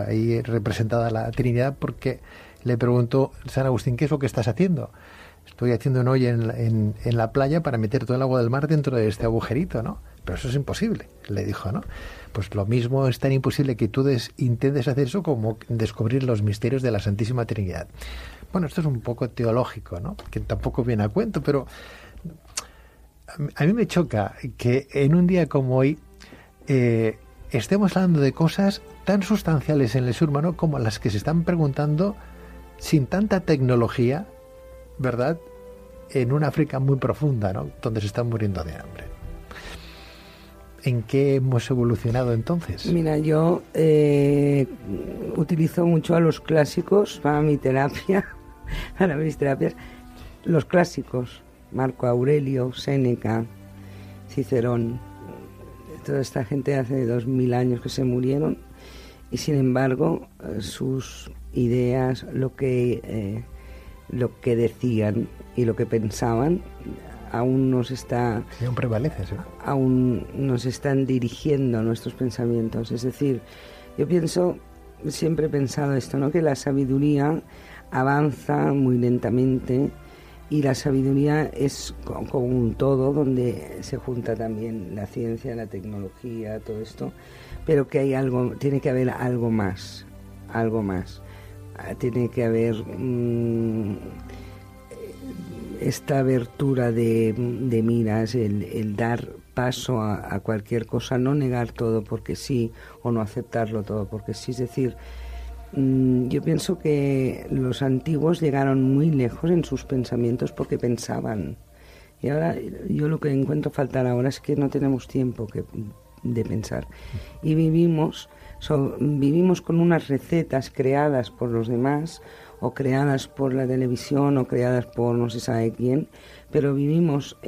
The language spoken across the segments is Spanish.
ahí representada la Trinidad, porque le preguntó San Agustín, ¿qué es lo que estás haciendo? Estoy haciendo un hoyo en la playa para meter todo el agua del mar dentro de este agujerito, ¿no? Pero eso es imposible, le dijo, ¿no? Pues lo mismo es tan imposible que tú intentes hacer eso como descubrir los misterios de la Santísima Trinidad. Bueno, esto es un poco teológico, ¿no? Que tampoco viene a cuento, pero a mí me choca que en un día como hoy estemos hablando de cosas tan sustanciales en el ser humano como las que se están preguntando sin tanta tecnología, ¿verdad?, en una África muy profunda, ¿no?, donde se están muriendo de hambre. ¿En qué hemos evolucionado entonces? Mira, yo utilizo mucho a los clásicos para mi terapia, para mis terapias. Los clásicos, Marco Aurelio, Séneca, Cicerón, toda esta gente hace 2000 años que se murieron, y sin embargo sus ideas, lo que decían y lo que pensaban aún aún prevalece, ¿sí? Aún nos están dirigiendo nuestros pensamientos. Es decir, yo siempre he pensado esto, ¿no?, que la sabiduría avanza muy lentamente, y la sabiduría es como un todo donde se junta también la ciencia, la tecnología, todo esto, pero que tiene que haber algo más. Tiene que haber esta abertura de miras, el dar paso a cualquier cosa, no negar todo porque sí, o no aceptarlo todo porque sí. Es decir, yo pienso que los antiguos llegaron muy lejos en sus pensamientos porque pensaban. Y ahora yo lo que encuentro faltar ahora es que no tenemos tiempo de pensar. Y vivimos con unas recetas creadas por los demás, o creadas por la televisión, o creadas por no se sabe quién, pero vivimos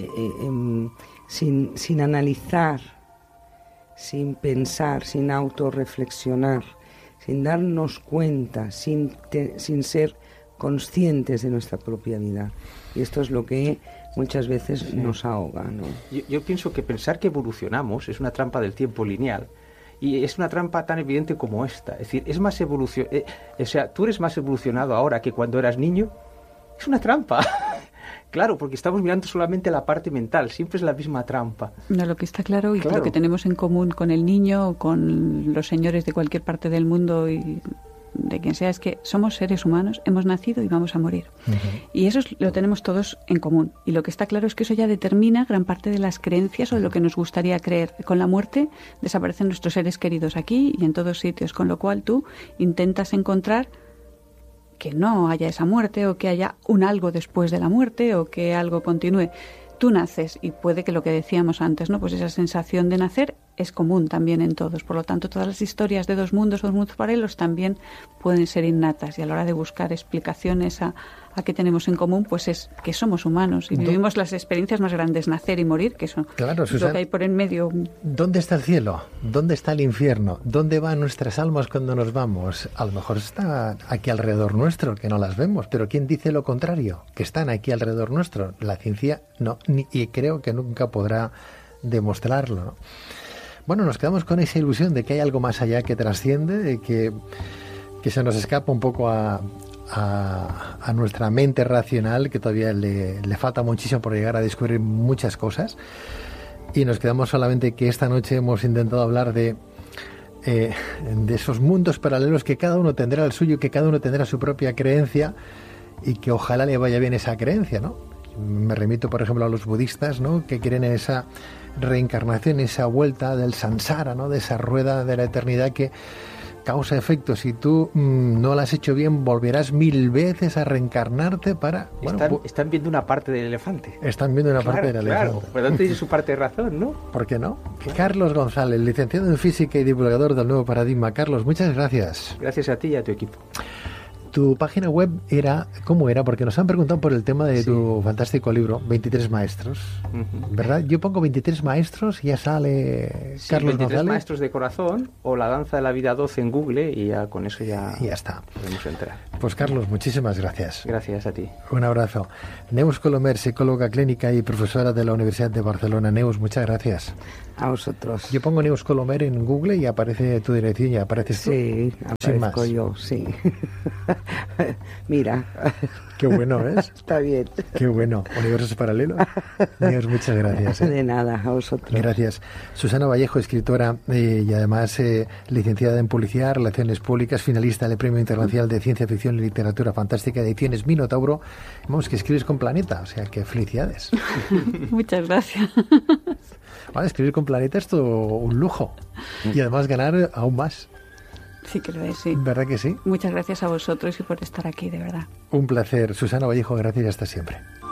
sin analizar, sin pensar, sin autorreflexionar, sin darnos cuenta, sin ser conscientes de nuestra propia vida. Y esto es lo que muchas veces nos ahoga, ¿no? Yo pienso que pensar que evolucionamos es una trampa del tiempo lineal. Y es una trampa tan evidente como esta. Es decir, es más tú eres más evolucionado ahora que cuando eras niño. Es una trampa. Claro, porque estamos mirando solamente la parte mental. Siempre es la misma trampa. No, lo que está claro y lo que tenemos en común con el niño, con los señores de cualquier parte del mundo y de quien sea, es que somos seres humanos, hemos nacido y vamos a morir. Uh-huh. Y eso lo tenemos todos en común. Y lo que está claro es que eso ya determina gran parte de las creencias o de lo que nos gustaría creer. Con la muerte desaparecen nuestros seres queridos aquí y en todos sitios, con lo cual tú intentas encontrar que no haya esa muerte, o que haya un algo después de la muerte, o que algo continúe. Tú naces y puede que lo que decíamos antes, ¿no?, pues esa sensación de nacer es común también en todos. Por lo tanto, todas las historias de dos mundos paralelos también pueden ser innatas, y a la hora de buscar explicaciones a qué tenemos en común, pues es que somos humanos y vivimos las experiencias más grandes, nacer y morir, que son claro, Susana, lo que hay por en medio. ¿Dónde está el cielo? ¿Dónde está el infierno? ¿Dónde van nuestras almas cuando nos vamos? A lo mejor está aquí alrededor nuestro, que no las vemos, pero ¿quién dice lo contrario? Que están aquí alrededor nuestro. La ciencia no, y creo que nunca podrá demostrarlo, ¿no? Bueno, nos quedamos con esa ilusión de que hay algo más allá que trasciende, de que se nos escapa un poco a nuestra mente racional, que todavía le falta muchísimo por llegar a descubrir muchas cosas, y nos quedamos solamente que esta noche hemos intentado hablar de esos mundos paralelos, que cada uno tendrá el suyo, que cada uno tendrá su propia creencia, y que ojalá le vaya bien esa creencia, ¿no? Me remito, por ejemplo, a los budistas, ¿no?, que creen en esa reencarnación, esa vuelta del samsara, ¿no?, de esa rueda de la eternidad que causa efecto. Si tú no lo has hecho bien, volverás 1000 veces a reencarnarte para... Están viendo una parte del elefante. Están viendo una parte del elefante. Claro, pero tiene su parte de razón, ¿no? ¿Por qué no? Claro. Carlos González, licenciado en Física y divulgador del Nuevo Paradigma. Carlos, muchas gracias. Gracias a ti y a tu equipo. Tu página web ¿cómo era? Porque nos han preguntado por el tema de tu fantástico libro, 23 maestros, ¿verdad? Yo pongo 23 maestros y ya sale Carlos 23 González. maestros de corazón o La danza de la vida 12 en Google y ya con eso ya está. podemos entrar. Pues Carlos, muchísimas gracias. Gracias a ti. Un abrazo. Neus Colomer, psicóloga clínica y profesora de la Universidad de Barcelona. Neus, muchas gracias. A vosotros. Yo pongo Neus Colomer en Google y aparece tu dirección y apareces tú. Sí, aparezco yo, sí. Mira. Qué bueno, ¿ves? Está bien. Qué bueno. Universos paralelos. Neus, muchas gracias. De nada, a vosotros. Gracias. Susana Vallejo, escritora y además licenciada en Publicidad, Relaciones Públicas, finalista del Premio Internacional de Ciencia Ficción y Literatura Fantástica, Ediciones Minotauro. Vamos, que escribes con Planeta, o sea, que felicidades. Muchas gracias. Vale, escribir con Planeta es todo un lujo. Y además ganar aún más. Sí que lo es, sí. ¿Verdad que sí? Muchas gracias a vosotros y por estar aquí, de verdad. Un placer. Susana Vallejo, gracias y hasta siempre.